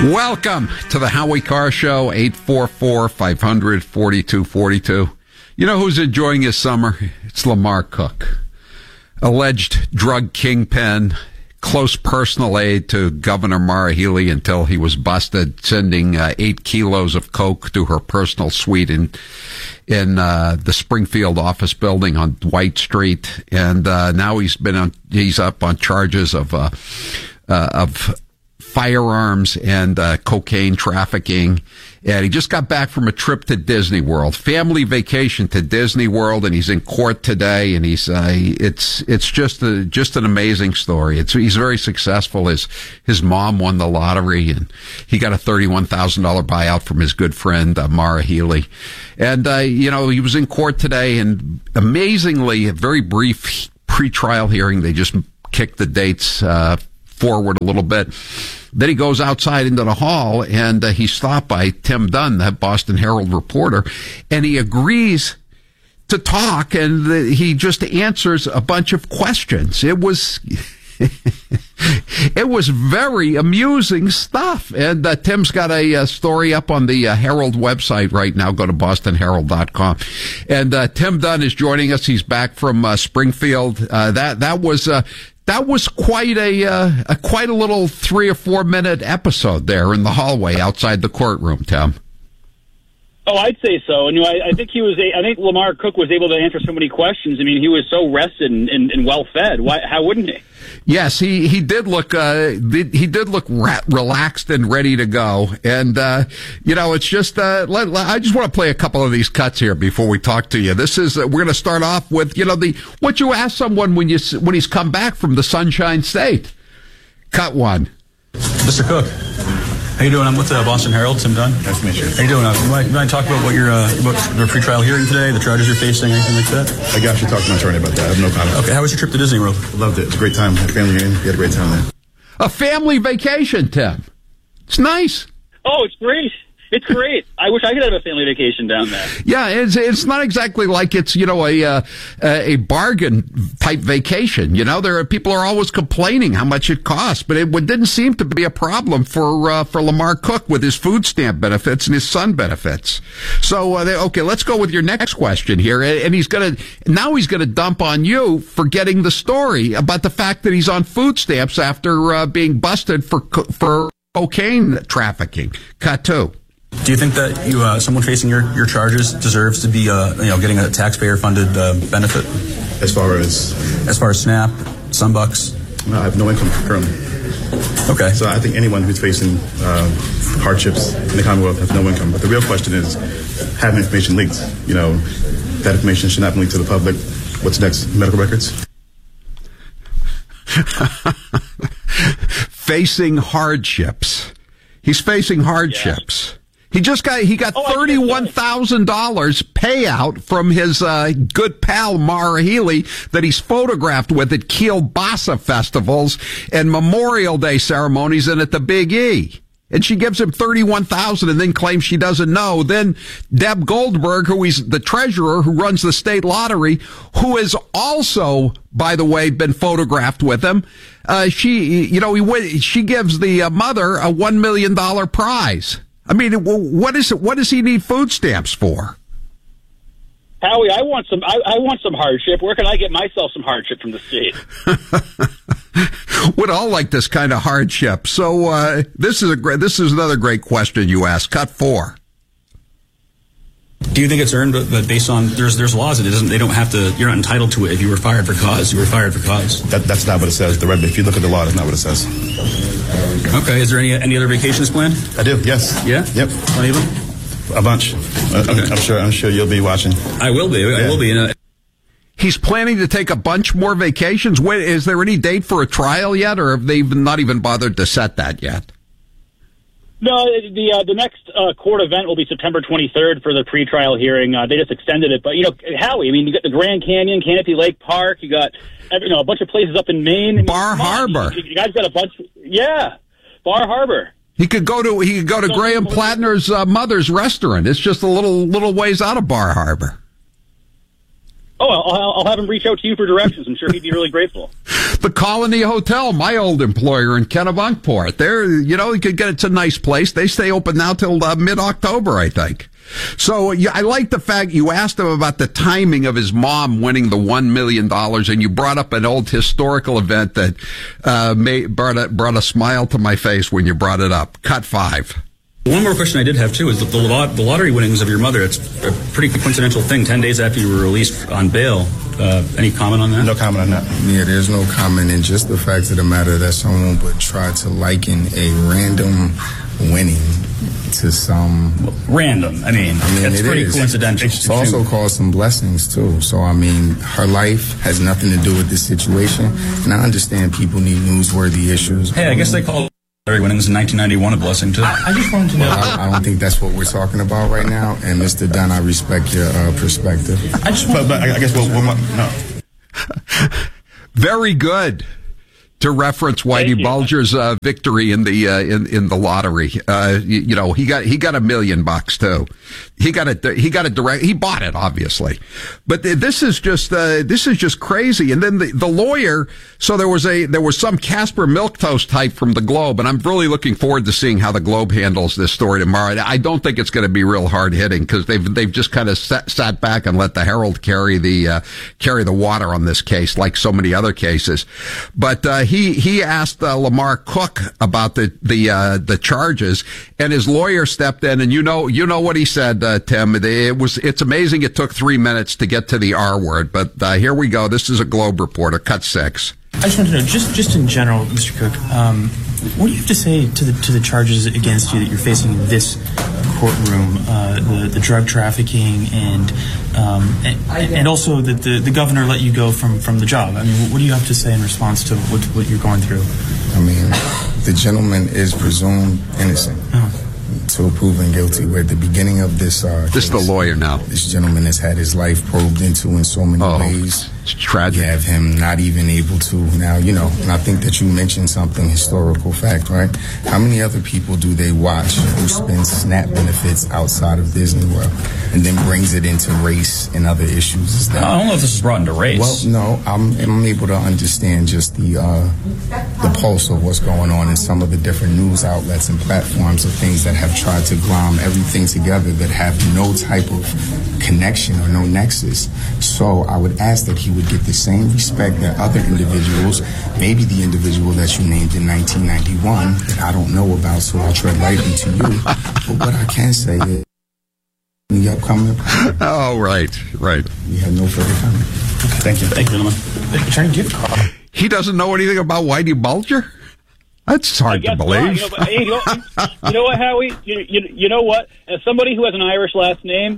Welcome to the Howie Carr Show, 844-500-4242. You know who's enjoying his summer? It's Lamar Cook. Alleged drug kingpin, close personal aide to Governor Maura Healey until he was busted, sending 8 kilos of coke to her personal suite in the Springfield office building on White Street. And now he's up on charges of firearms and cocaine trafficking. And he just got back from a trip to Disney World, family vacation to Disney World, and he's in court today. And he's it's just an amazing story. He's very successful. His mom won the lottery, and he got a $31,000 buyout from his good friend Maura Healey. And he was in court today, and amazingly, a very brief pretrial hearing. They just kicked the dates forward a little bit. Then he goes outside into the hall, and he's stopped by Tim Dunn, the Boston Herald reporter, and he agrees to talk, and he just answers a bunch of questions. It was it was very amusing stuff. And Tim's got a story up on the Herald website right now. Go to bostonherald.com. And Tim Dunn is joining us. He's back from Springfield. That was quite a little 3 or 4 minute episode there in the hallway outside the courtroom, Tim. Oh, I'd say so. And I think I think Lamar Cook was able to answer so many questions. I mean, he was so rested and well fed. How wouldn't he? Yes, he did look relaxed and ready to go. And it's just I just want to play a couple of these cuts here before we talk to you. This is we're going to start off with what you ask someone when he's come back from the Sunshine State. Cut 1. Mr. Cook, how you doing? I'm with the Boston Herald, Tim Dunn. Nice to meet you. How you doing? You might talk about what about the pretrial hearing today, the charges you're facing, anything like that? I got you. Talk to my attorney about that. I have no comment. Okay, how was your trip to Disney World? Loved it. It's a great time. Had a family reunion. We had a great time there. A family vacation, Tim. It's nice. Oh, it's great. It's great. I wish I could have a family vacation down there. Yeah, it's not exactly like it's a bargain type vacation. People are always complaining how much it costs, but it didn't seem to be a problem for Lamar Cook with his food stamp benefits and his son benefits. So okay, let's go with your next question here, and he's gonna dump on you for getting the story about the fact that he's on food stamps after being busted for cocaine trafficking. Cut 2. Do you think that someone facing your charges deserves to be getting a taxpayer-funded benefit? As far as SNAP, Sunbucks? No, I have no income currently. Okay. So I think anyone who's facing hardships in the Commonwealth has no income. But the real question is, having information leaked. That information should not be leaked to the public. What's next? Medical records? Facing hardships. He's facing hardships. Yeah. He got $31,000 payout from his good pal Maura Healey that he's photographed with at Kielbasa festivals and Memorial Day ceremonies and at the Big E. And she gives him $31,000 and then claims she doesn't know. Then Deb Goldberg, who is the treasurer who runs the state lottery, who has also, by the way, been photographed with him. She gives the mother a $1 million prize. I mean, what does he need food stamps for? Howie, I want some hardship. Where can I get myself some hardship from the state? Would all like this kind of hardship. So this is another great question you asked. Cut 4. Do you think it's earned, but based on there's laws that they don't have to. You're not entitled to it if you were fired for cause. You were fired for cause. That's not what it says. If you look at the law, that's not what it says. Okay. Is there any other vacations planned? I do. Yes. Yeah. Yep. Plenty of them. A bunch. Okay. I'm sure you'll be watching. I will be. I will be. He's planning to take a bunch more vacations. Is there any date for a trial yet, or have they not even bothered to set that yet? No, the next court event will be September 23rd for the pretrial hearing. They just extended it, but Howie, I mean, you got the Grand Canyon, Canopy Lake Park, you got a bunch of places up in Maine, Bar Harbor. You guys got a bunch, yeah, Bar Harbor. He could go to Graham Plattner's mother's restaurant. It's just a little ways out of Bar Harbor. Oh, I'll have him reach out to you for directions. I'm sure he'd be really grateful. The Colony Hotel, my old employer in Kennebunkport. There, you could get, it's a nice place. They stay open now till mid-October, I think. So I like the fact you asked him about the timing of his mom winning the $1 million, and you brought up an old historical event that brought a smile to my face when you brought it up. Cut 5. One more question I did have, too, is the lottery winnings of your mother. It's a pretty coincidental thing, 10 days after you were released on bail. Any comment on that? No comment on that. Yeah, there's no comment. And just the fact of the matter that someone would try to liken a random winning to some... Random. I mean it's pretty coincidental. It's also caused some blessings, too. So, I mean, her life has nothing to do with this situation. And I understand people need newsworthy issues. Hey, I guess they call lottery winnings in 1991 a blessing, too. I just wanted to know... I don't think that's what we're talking about right now. And, Mr. Dunn, I respect your perspective. I guess no. Very good. To reference Whitey Bulger's victory in the lottery, he got $1 million too. He got it direct. He bought it, obviously, but this is just crazy. And then the lawyer. So there was some Casper Milquetoast type from the Globe, and I'm really looking forward to seeing how the Globe handles this story tomorrow. I don't think it's going to be real hard hitting because they've just kind of sat back and let the Herald carry the water on this case, like so many other cases. But he asked Lamar Cook about the charges, and his lawyer stepped in, and you know what he said, Tim. It's amazing it took 3 minutes to get to the R word, but here we go. This is a Globe reporter. Cut 6. I just want to know, just in general, Mr. Cook, what do you have to say to the charges against you that you're facing in this courtroom, the drug trafficking and also that the governor let you go from the job? I mean, what do you have to say in response to what you're going through? I mean, the gentleman is presumed innocent until proven guilty. We're at the beginning of this this is the lawyer now. This gentleman has had his life probed into in so many ways. It's tragic. You have him not even able to. Now, and I think that you mentioned something historical fact, right? How many other people do they watch who spend SNAP benefits outside of Disney World and then brings it into race and other issues? I don't know if this is brought into race. Well, no, I'm able to understand just the pulse of what's going on in some of the different news outlets and platforms of things that have tried to glom everything together that have no type of connection or no nexus. So I would ask that he would get the same respect that other individuals, maybe the individual that you named in 1991 that I don't know about, so I'll tread lightly to you. But what I can say is in the upcoming... Oh, right. We have no further comment. Okay. Thank you, gentlemen. He doesn't know anything about Whitey Bulger? That's hard to believe. You know what, Howie? You know what? As somebody who has an Irish last name,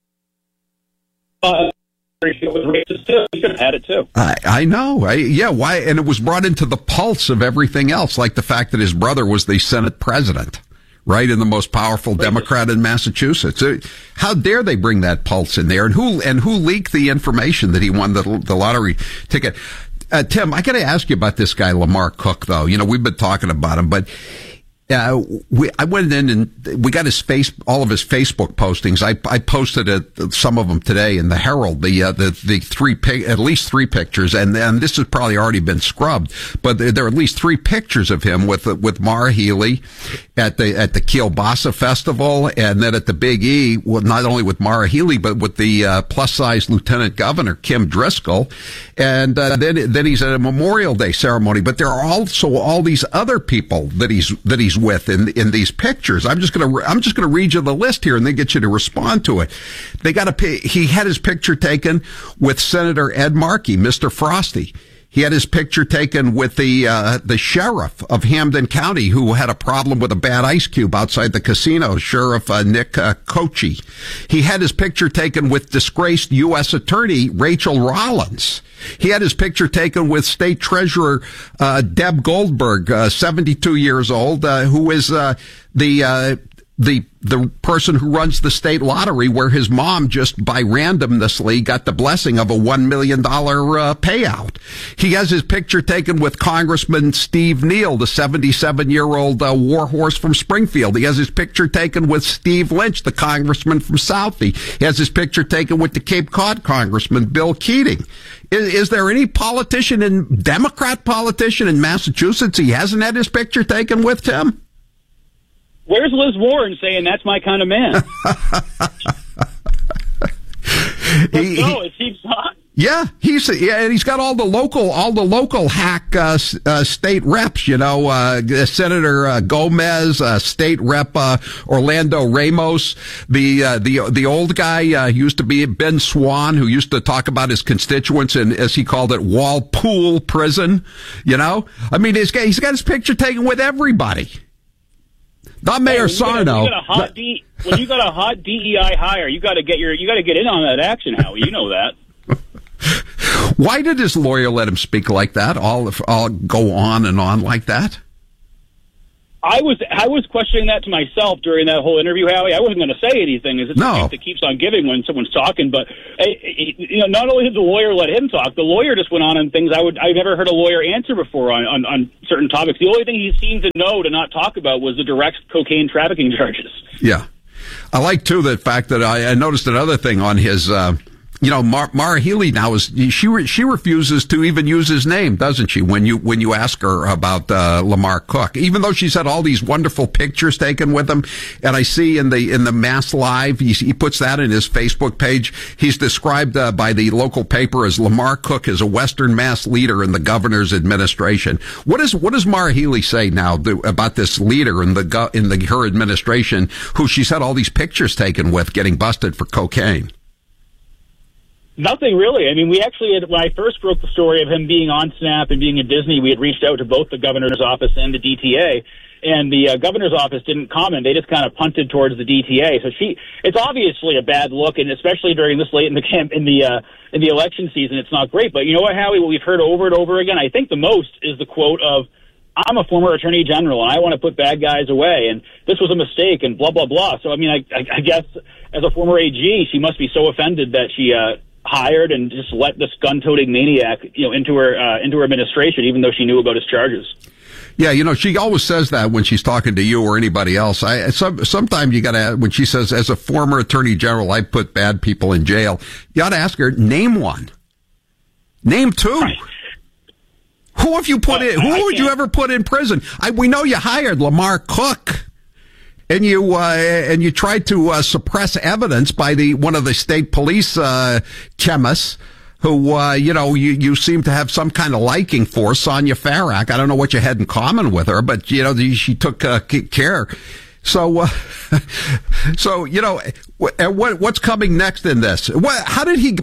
it was racist too. You could have had it too. I know. Why? And it was brought into the pulse of everything else, like the fact that his brother was the Senate president, right, and the most powerful Democrat in Massachusetts. How dare they bring that pulse in there? And who leaked the information that he won the lottery ticket? Tim, I got to ask you about this guy, Lamar Cook, though. We've been talking about him, but I went in and we got all of his Facebook postings. I posted some of them today in the Herald, at least three pictures, and this has probably already been scrubbed, but there are at least 3 pictures of him with Maura Healey at the Kielbasa Festival, and then at the Big E, not only with Maura Healey, but with the plus-size Lieutenant Governor, Kim Driscoll, and then he's at a Memorial Day ceremony, but there are also all these other people that he's with in these pictures. I'm just gonna read you the list here and then get you to respond to it. He had his picture taken with Senator Ed Markey, Mr. Frosty. He had his picture taken with the sheriff of Hampden County, who had a problem with a bad ice cube outside the casino, Sheriff Nick Kochi. He had his picture taken with disgraced U.S. Attorney Rachel Rollins. He had his picture taken with State Treasurer Deb Goldberg, 72 years old, who is the the person who runs the state lottery, where his mom just by randomnessly got the blessing of a $1 million payout. He has his picture taken with Congressman Steve Neal, the 77-year-old warhorse from Springfield. He has his picture taken with Steve Lynch, the congressman from Southie. He has his picture taken with the Cape Cod Congressman Bill Keating. Is there any Democrat politician in Massachusetts he hasn't had his picture taken with, Tim? Where's Liz Warren saying that's my kind of man? It seems not. Yeah, and he's got all the local hack state reps. Senator Gomez, State Rep Orlando Ramos, the old guy used to be Ben Swan, who used to talk about his constituents in, as he called it, Walpole Prison. I mean, he's got his picture taken with everybody. Not Mayor Sarno. When you got a hot DEI hire, you got to get in on that action, Howie. You know that. Why did his lawyer let him speak like that? All go on and on like that? I was questioning that to myself during that whole interview, Howie. I wasn't going to say anything. It's the gift that keeps on giving when someone's talking. But not only did the lawyer let him talk, the lawyer just went on things I've never heard a lawyer answer before on certain topics. The only thing he seemed to know to not talk about was the direct cocaine trafficking charges. Yeah, I like too the fact that I noticed another thing on his. Maura Healey now she refuses to even use his name, doesn't she? When you ask her about Lamar Cook, even though she's had all these wonderful pictures taken with him, and I see in the Mass Live, he puts that in his Facebook page. He's described by the local paper as Lamar Cook is a Western Mass leader in the governor's administration. What does Maura Healey say now about this leader in her administration, who she's had all these pictures taken with, getting busted for cocaine? Nothing really. I mean, we actually had, when I first broke the story of him being on Snap and being at Disney, we had reached out to both the governor's office and the DTA, and the governor's office didn't comment. They just kind of punted towards the DTA. So it's obviously a bad look, and especially during this late in the election season, it's not great. But you know what, Howie? What we've heard over and over again, I think the most is the quote of, "I'm a former attorney general, and I want to put bad guys away, and this was a mistake," and blah, blah, blah. So, I mean, I guess as a former AG, she must be so offended that she hired and just let this gun-toting maniac, into her administration, even though she knew about his charges. Yeah, she always says that when she's talking to you or anybody else. Sometimes you got to, when she says, as a former attorney general, I put bad people in jail, you got to ask her, name one. Name two. Right. Who have you put in? Who would you ever put in prison? We know you hired Lamar Cook. And you tried to suppress evidence by one of the state police chemists who you seem to have some kind of liking for, Sonia Farrak. I don't know what you had in common with her, but she took care. So what's coming next in this? How does he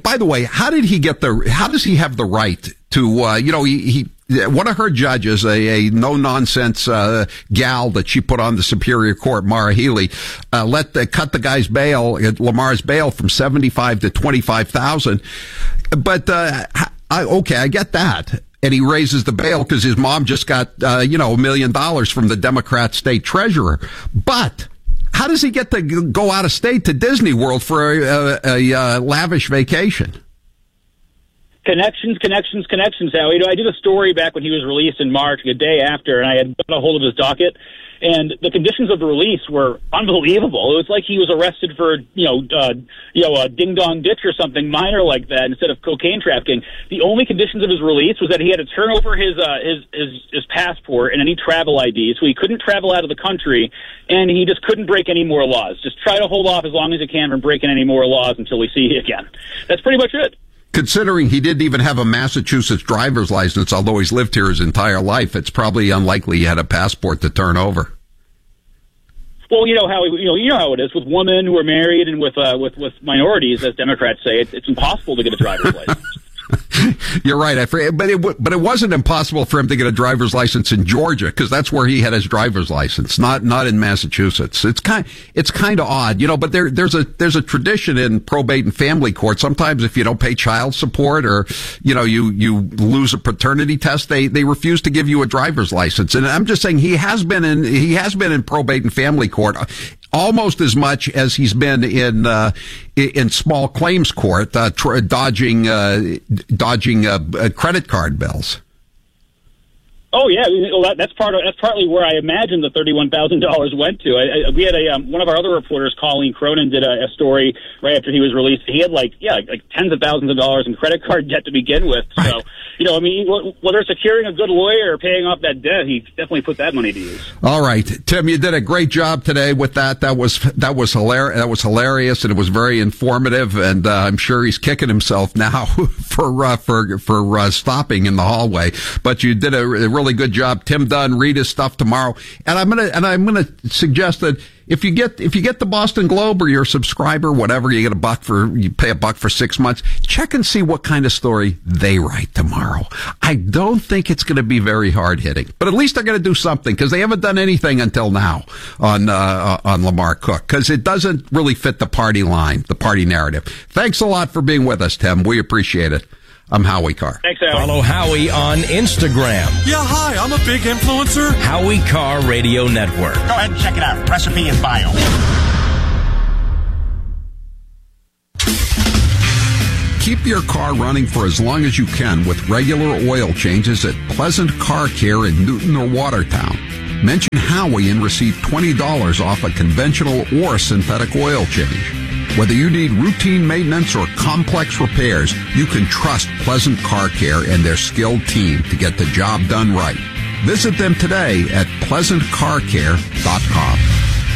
have the right to one of her judges, a no-nonsense gal that she put on the Superior Court, Maura Healey, cut the guy's bail, Lamar's bail, from $75,000 to $25,000. But I get that. And he raises the bail because his mom just got $1 million from the Democrat state treasurer. But how does he get to go out of state to Disney World for a lavish vacation? Connections, Howie. I did a story back when he was released in March, a day after, and I had got a hold of his docket, and the conditions of the release were unbelievable. It was like he was arrested for, a ding-dong ditch or something minor like that instead of cocaine trafficking. The only conditions of his release was that he had to turn over his passport and any travel ID, so he couldn't travel out of the country, and he just couldn't break any more laws. Just try to hold off as long as you can from breaking any more laws until we see you again. That's pretty much it. Considering he didn't even have a Massachusetts driver's license, although he's lived here his entire life, it's probably unlikely he had a passport to turn over. Well, you know how it is with women who are married and with minorities, as Democrats say. It's impossible to get a driver's license. You're right, but it wasn't impossible for him to get a driver's license in Georgia, because that's where he had his driver's license, not in Massachusetts. It's kind of odd, but there's a tradition in probate and family court. Sometimes if you don't pay child support or you lose a paternity test, they refuse to give you a driver's license. And I'm just saying he has been in probate and family court almost as much as he's been in small claims court, dodging credit card bills. Oh yeah, well, that's partly where I imagine the $31,000 went to. We had one of our other reporters, Colleen Cronin, did a story right after he was released. He had like tens of thousands of dollars in credit card debt to begin with. Right. So whether securing a good lawyer or paying off that debt, he definitely put that money to use. All right, Tim, you did a great job today with that. That was hilarious. That was hilarious, and it was very informative. And I'm sure he's kicking himself now for stopping in the hallway. But you did a really good job. Tim Dunn, read his stuff tomorrow. And I'm gonna suggest that if you get the Boston Globe or you're a subscriber, whatever, you pay $1 for 6 months, check and see what kind of story they write tomorrow. I don't think it's going to be very hard hitting, but at least they're going to do something, because they haven't done anything until now on Lamar Cook, because it doesn't really fit the party line, the party narrative. Thanks a lot for being with us, Tim. We appreciate it. I'm Howie Carr. Thanks, Howie. Follow Howie on Instagram. Yeah, hi, I'm a big influencer. Howie Carr Radio Network. Go ahead and check it out. Recipe in bio. Keep your car running for as long as you can with regular oil changes at Pleasant Car Care in Newton or Watertown. Mention Howie and receive $20 off a conventional or synthetic oil change. Whether you need routine maintenance or complex repairs, you can trust Pleasant Car Care and their skilled team to get the job done right. Visit them today at pleasantcarcare.com.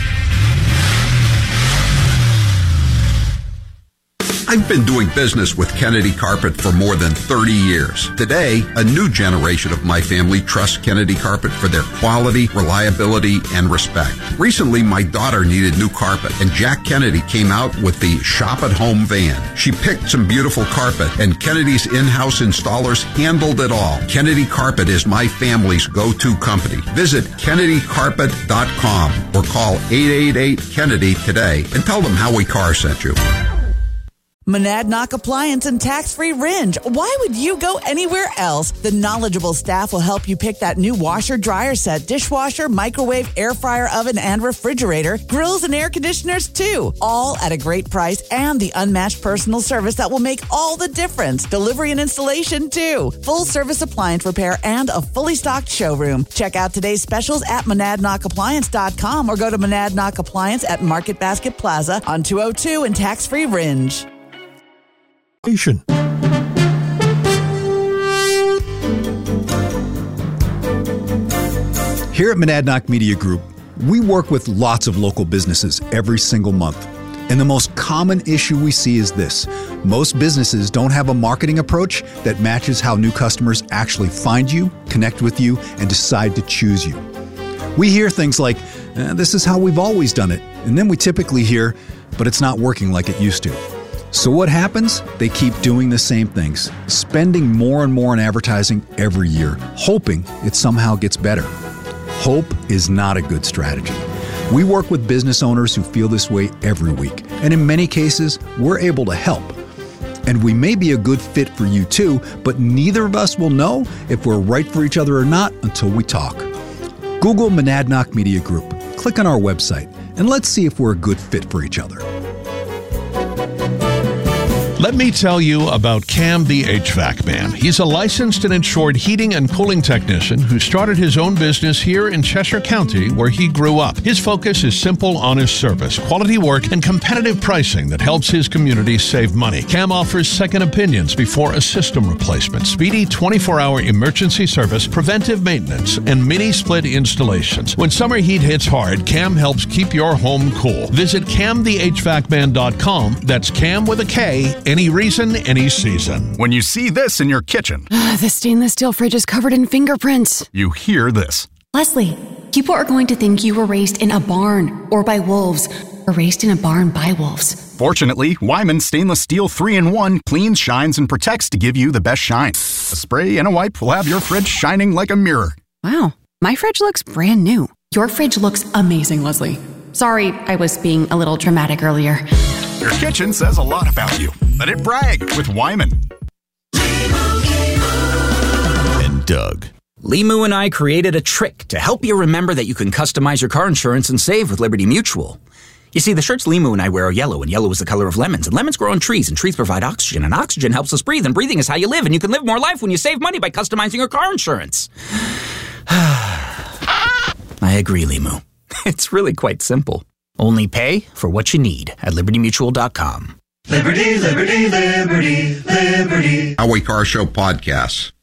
I've been doing business with Kennedy Carpet for more than 30 years. Today, a new generation of my family trusts Kennedy Carpet for their quality, reliability, and respect. Recently, my daughter needed new carpet, and Jack Kennedy came out with the Shop at Home van. She picked some beautiful carpet, and Kennedy's in-house installers handled it all. Kennedy Carpet is my family's go-to company. Visit KennedyCarpet.com or call 888-KENNEDY today and tell them Howie Carr sent you. Monadnock Appliance and Tax-Free Ringe. Why would you go anywhere else? The knowledgeable staff will help you pick that new washer, dryer set, dishwasher, microwave, air fryer, oven, and refrigerator, grills and air conditioners too. All at a great price and the unmatched personal service that will make all the difference. Delivery and installation too. Full service appliance repair and a fully stocked showroom. Check out today's specials at monadnockappliance.com or go to Monadnock Appliance at Market Basket Plaza on 202 and Tax-Free Ringe. Here at Monadnock Media Group, we work with lots of local businesses every single month. And the most common issue we see is this. Most businesses don't have a marketing approach that matches how new customers actually find you, connect with you, and decide to choose you. We hear things like, this is how we've always done it. And then we typically hear, but it's not working like it used to. So what happens? They keep doing the same things, spending more and more on advertising every year, hoping it somehow gets better. Hope is not a good strategy. We work with business owners who feel this way every week, and in many cases, we're able to help. And we may be a good fit for you too, but neither of us will know if we're right for each other or not until we talk. Google Monadnock Media Group, click on our website, and let's see if we're a good fit for each other. Let me tell you about Cam the HVAC Man. He's a licensed and insured heating and cooling technician who started his own business here in Cheshire County, where he grew up. His focus is simple, honest service, quality work, and competitive pricing that helps his community save money. Cam offers second opinions before a system replacement, speedy 24-hour emergency service, preventive maintenance, and mini-split installations. When summer heat hits hard, Cam helps keep your home cool. Visit CamTheHVACman.com. That's Cam with a K. Any reason, any season. When you see this in your kitchen. The stainless steel fridge is covered in fingerprints. You hear this. Leslie, people are going to think you were raised in a barn or by wolves or raised in a barn by wolves. Fortunately, Wyman Stainless Steel 3-in-1 cleans, shines, and protects to give you the best shine. A spray and a wipe will have your fridge shining like a mirror. Wow, my fridge looks brand new. Your fridge looks amazing, Leslie. Sorry, I was being a little dramatic earlier. Your kitchen says a lot about you. Let it brag with Wyman. And Doug. Limu and I created a trick to help you remember that you can customize your car insurance and save with Liberty Mutual. You see, the shirts Limu and I wear are yellow, and yellow is the color of lemons, and lemons grow on trees, and trees provide oxygen, and oxygen helps us breathe, and breathing is how you live, and you can live more life when you save money by customizing your car insurance. I agree, Limu. It's really quite simple. Only pay for what you need at LibertyMutual.com. Liberty, liberty, liberty, liberty. Howie Carr Show podcast.